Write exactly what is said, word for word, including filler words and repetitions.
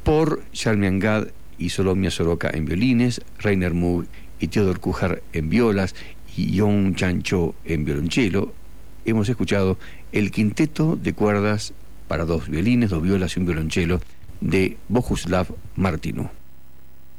por Charmian Gad y Solomia Soroka en violines, Rainer Moog y Theodor Kujar en violas y John Chancho en violonchelo. Hemos escuchado el quinteto de cuerdas para dos violines, dos violas y un violonchelo de Bohuslav Martinu.